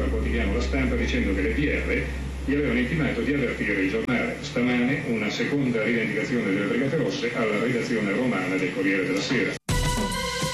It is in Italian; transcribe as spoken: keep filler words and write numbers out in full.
al quotidiano La Stampa dicendo che le P R gli avevano intimato di avvertire il giornale. Stamane una seconda rivendicazione delle Brigate Rosse alla redazione romana del Corriere della Sera.